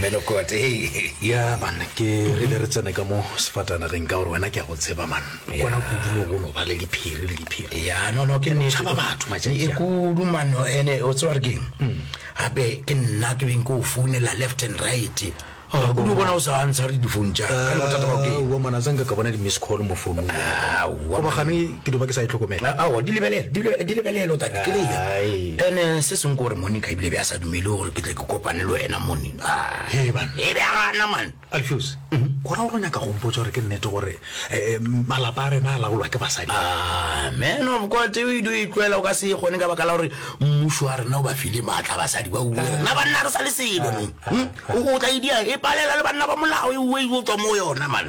Melokote ya bana ke re le re tsena ka mo sefatana reng ka gore wena ke a go tseba man kona go dilo go no ba le diphiri ya no ke ne tshaba batho e kudu mano ene o tswa re keng abe ke nna ke beng go founela left and right go bona o sa answer di phone tsa ka go tata ba ke wa mana zanga ka bona di miss call mo phone wa ba gane ke duba ke sa itlhokomela di lebelele o tata ke le ene se seng gore Monica ibile be a sa dumele gore ke tle ke kopane le wena monni he ban e be ana man Alfuse go ra go nya ka go mpotsa gore ke nnete gore malapa a rena a laolwa ke basadi man of God we do it well o ka se gone ka baka la gore mmuso a rena o ba file maatla basadi ba uwe na banna re sa le selo o tla idia palela le banna ba molao e o tswa mo yona man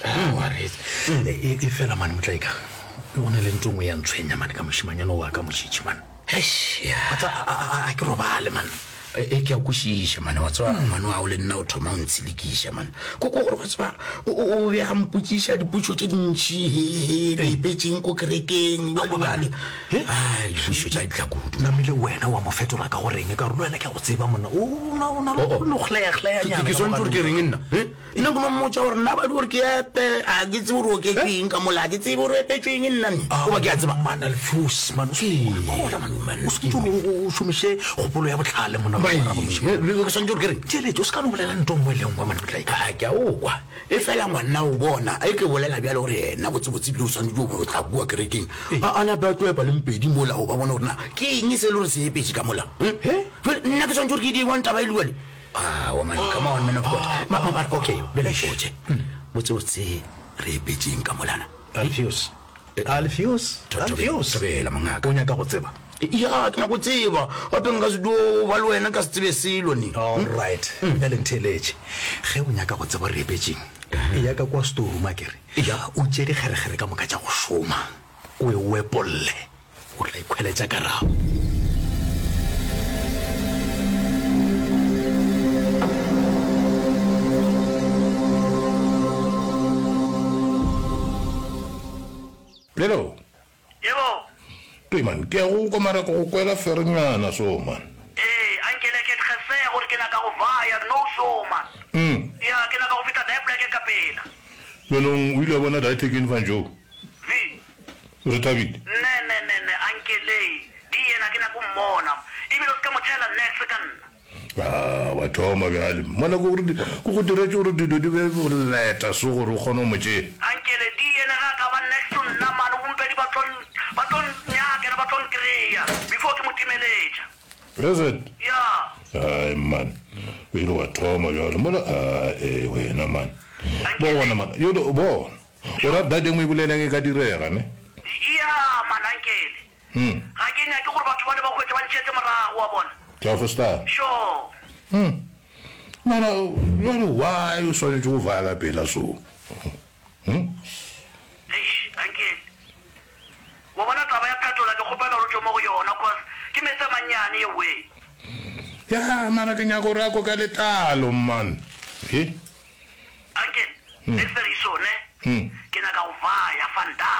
e fela man motlaika o ne le ntongwe ya ntshwenya man ka moshimanyana wa ka moshitshi man a ke robale man e ke a kushisha man wa tswa mano a o le nna o thoma o ntsilikisha man go gore ba tswa o be a mputšisha diputšo tse dintšhi le ipetseng ko kerekeng ba le ai diputšo tsa ditlakudu namile wena wa mo fetola ka goreng ka re wena ke go tseba monna o no khleya ke son tsur ke reng nna ina go mmotsa gore nna ba di gore ke epe a ke tse boro ke eng ka mola ke tse boro epe tseng nna o ba ke a tseba man Alfuse man o se o shumishe gopolo ya botlhale monna le son tsur ke reng tele jo ska no bolela ntongwe le ngwa man botlai ka ke o kwa e fela ngwana o bona e ke bolela bjalo gore nna botsebotse bile o sane jo go tla bua kerekeng ana ba tloe ba le mpedi mola o ba bona gore na ke eng se le re se epetse ka mola nna ke son tsur ke di wanta ba ile wa man come on man of God mama okay bele shoje botsebotse re epetseng ka molana Alfuse bela mangaka o nya ka go tseba ya ke na go tseba gape nka se do ba le wena ka se tsebe selo ni all right ya le ntheleje ge o nya ka go tseba re epetseng ya ka kwa store makere o tšedi kgeregere ka moka tša go šoma o e wepolle o tla ikhweletša karabo Lelo. Yebo. Man, ke go go mara go kwela fernyana so man. Ankele ke tkgese gore ke na ka go vaya no so man. Ya ke na ka go fita da pleke ka pela. Lelo o ile bona da taking van jo. Vi. Re tabit. Ne ankele di yena ke na go mmona. Ibile ka mo tshela next kan. Wa thoma bjale mona go go dire tšo re di be go leta so gore o kgone mo tše ankele di yena ga ka ba next nna man o mpedi ba ton nyaka na ba ton kreya before ke motimeletša is it ya ai man we lo wa thoma bjale mona wena man bona man yo bo ora da dingwe boleleng ka direga ne ya man ankele ga ke nya ke gore batho ba le ba go tsa ba ntšhetse morago wa bona ja verstaan sure Mana why you so you vala pela so ankele wa bona taba ya phetola ke gopela gore tšo mo go yona cause ke metse manyane ye we ya mana ke nyako rako ka letalo man ankele next very soon ke na ka go vaya fanta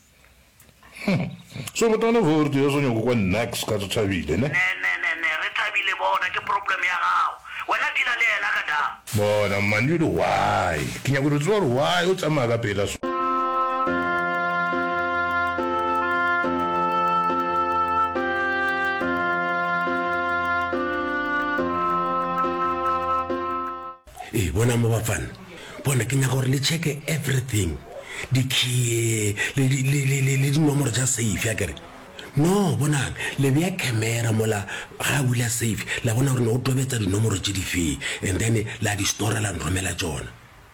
so botana vordi yo sonyo kwa next ka tshabile ne ne re thabile bona ke problem ya gago wena dila le yena ka da bona man you do why ke nyako re tsoro why o tsamaya ka pela so bona mo bafana bona ke nya gore le check everything di key le dinomoro tša safe ya kere no bona le bea camera mola ga bula safe la bona gore no o tobetsa dinomoro tše di fe and then la di store la nromela tsona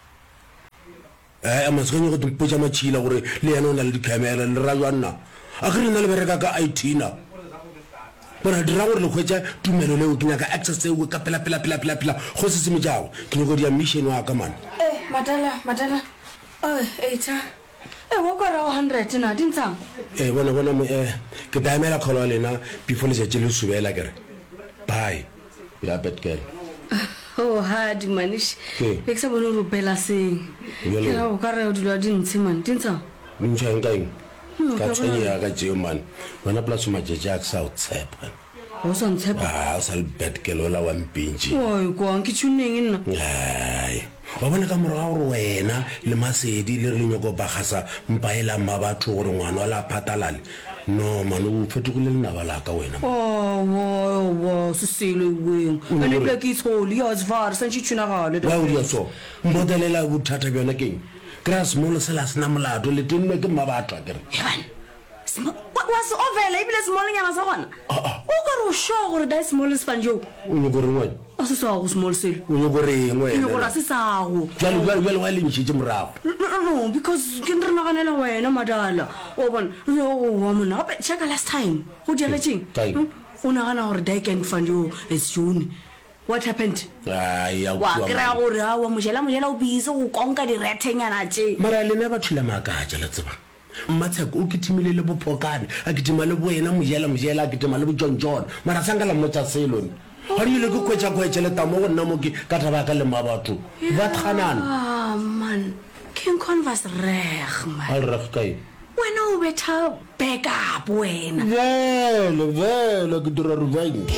a matsenya go mpotsa matšhila gore le yena o na le di-camera le ra jwanna a ke re na le bereka ka IT na bona dira gore le kgwetsa tumelo leo ke nyaka access tseo ka pela go se se metšago ke nyako dia mission wa ka man madala eta wo ka ra 100 na dintsang bona ke daimela kholo lena before le tšetše le subela kere bye ya bad girl hadi manish ke sa bona go bela seng ke ra o ka re o dilwa dintse man dintsang ntšha nka eng ka tshwenya ka tšeo man bona plus majeje a ke sa o tshepa go sa ntshepa o sa le bad girl ola wa mpintši oi kwang ke tshuneng nna ai wa bona ka morago gore wena le Masedi le re le nyoko bagasa mpa e lamma batho gore ngwana wa la phatalale no mano o fetogile lenaba la ka wena wa se sele weng ane pla ke itshole ya zvar sa ntši tshunagale wa o dia so mbodelela bothata bjona keng kra small se la sena molato le tenne ke mabatho a kere wa se ovela ebile smallnyana sa gona o ka re o sure gore da small spanjo o nyoko reng wena a se sa go small sale o nyoko reng e gore wena a se sa go jale wa le ntšhitše morago no because ke re naganela wena madala o bona wa mona gape checka last time go diagetseng o nagana gore da can fund you it's June. What happened? Wa kra gore a wa mojela o busy go konka di rethenyana tše mara le ne ba thula makaja la tseba mmatsheko o kitimile le bophokane a kitima le boena mojela a kitima le bo John mara sanga la motsa selone ga di le go kwetša le tamo go nna mo ke ka taba ka le mabatho ba tganana man king converse reg man al reg kai wena o betha backup wena vele ke dira revenge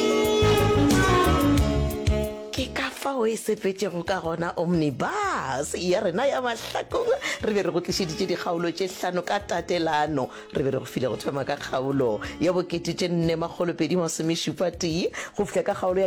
ke ka fa o e sepetšego ka gona omnibus ya rena ya mahlakong re be re go tlišeditše dikgaolo tše 5 ka tatelano re be re go file go thoma ka kgaolo ya bo 1470 go fihla ka kgaolo ya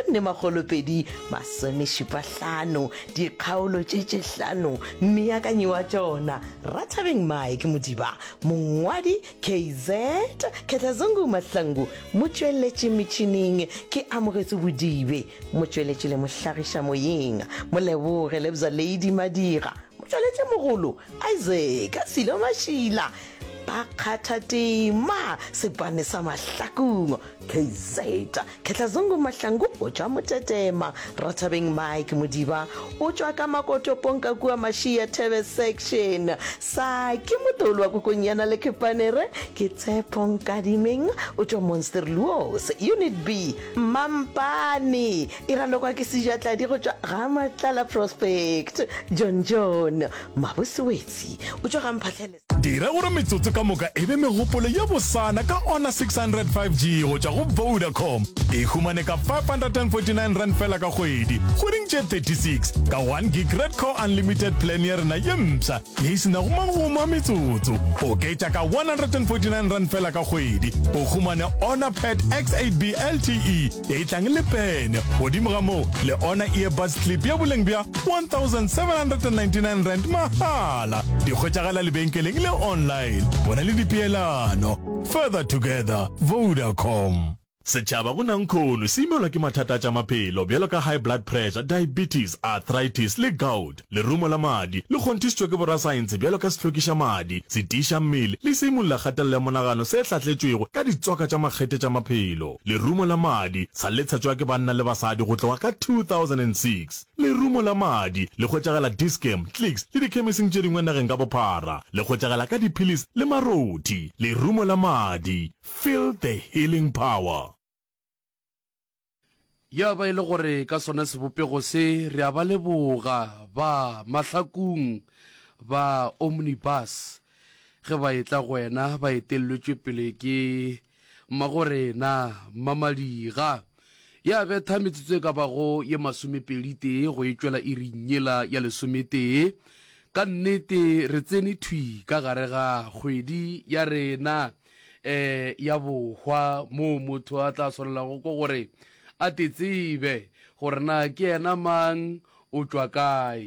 1475 dikgaolo tše 5 mmeakanyiwa tšona Rathabeng Mike Modiba mongwadi KZ Khetlazungu Mahlangu motšweletši metšhineng ke Amogetse Bodibe motšweletši le mohlagiša moyeng moleboge lebza Lady Madira motšweletši mogolo Isaac Silo Mashila ba kgathatema sepane sa mahlakong KZ Khetlazungu Mahlangu o tšwa motetema Rathabeng Mike Modiba o tšwa ka makotopong ka kua Mashia TV section sa ke motolo wa kokonyana le kepanere ke Tshepong Kadimeng o tšwa Monster Luos Unit B Mampane e ralokwa ke Sejatladi go tšwa Ramatlala Prospect John Mabosewetsi o tšwa Gamphatlele dira gore metsotso ka moka ebe megopolo ya bosana ka ona 605G go tšwa go Vodacom e humane ka 549 rand fela ka kgwedi kgweding tše 36 ka 1 gig red core unlimited plan ya rena ye mpša ye e sena go mangoma metsotso o ketša ka 149 rand fela ka kgwedi o humane Honor Pad X8B LTE ye e tlang le pene godimo ga moo le Honor earbuds clip ya boleng bja 1799 rand mahala di hwetšagala lebenkeleng le online bona le dipeelano further together Vodacom setšhaba go nankgono se imelwa ke mathata tša maphelo bjalo ka high blood pressure diabetes arthritis le gout lerumo la madi le kgonthišitšwe ke borasaense bjalo ka sehlokiša madi setiša mmele le se imolola kgatelelo ya monagano se hlatletšwego ka ditswaka tša makgete tša maphelo lerumo la madi sa letšhatšwa ke banna le basadi go tloga ka 2006 lerumo la madi le hwetšagala Dischem Clicks le dikhemising tše dingwe nageng ka bophara le hwetšagala ka diphilis le maroti lerumo la madi feel the healing power ya ba ile gore ka sona sebopego se re a ba leboga ba mahlakong ba omnibus ge ba etla go wena ba etelletšwe pele ke mmagorena Mamadiga ya betha metsotso ka bago ye 20 go e tšwela e rinyela ya 11 ka nnete re tsene thwi ka gare ga kgwedi ya rena ya bohwa mo motho a tla solelago ko gore a te tsebe gore na ke ena mang o tšwa kae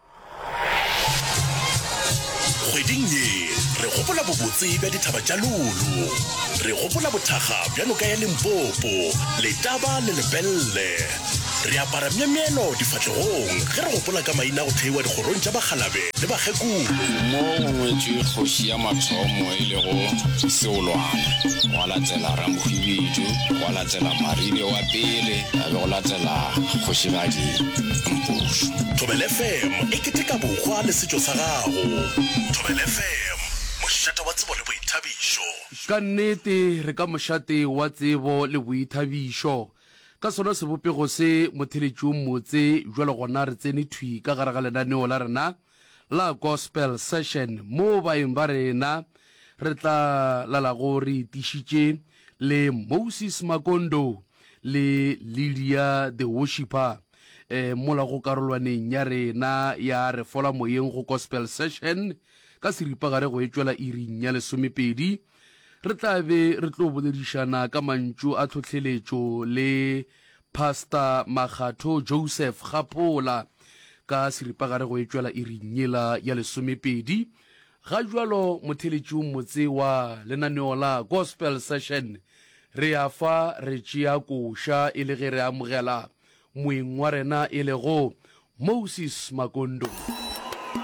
kgweding ye re gopola bobotse bja dithaba tša lolo re gopola bothaga bja noka ya Limpopo letaba le lebelle re apara memieno difatlegong ge re gopola ka maina go theiwa dikgorong tša bagalabe le bagekolo mo ngwetše kgoši ya mathomo e lego Seolwana wa latela Ramohwibidu wa latela Marine wa pele a be go latela kgošigadi Mpušu Thobela FM e keteka bokgwa le setšo sa gago Thobela FM mošate wa tsebo le boithabišo ka nnete re ka mošate wa tsebo le boithabišo ka sona sebopego se motheletši o mmotse jwale gona re tsene thwi ka gare ga lenaneo la rena la gospel session mo baeng ba rena re tla lalago re itišitše le Moses Makondo le Lydia the Worshipper mola go karolwaneng ya rena ya re fola moyeng go gospel session ka seripagare go etšwela iring ya 12 re tla be re tlo boledišana ka mantšu a tlhotlheletšo le Pastor Makgatho Joseph Gapola ka seripagare go etšwela iring ya 12 ga jwalo motheletši motse wa lenaneo la gospel session re a fa re tšea koša e le ge re amogela moeng wa rena e lego Moses Makondo.